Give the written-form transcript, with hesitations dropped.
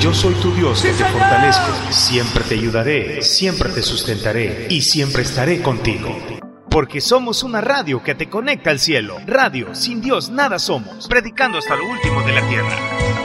yo soy tu Dios que te fortalezco. Siempre te ayudaré, siempre te sustentaré y siempre estaré contigo. Porque somos una radio que te conecta al cielo. Radio, sin Dios nada somos. Predicando hasta lo último de la tierra.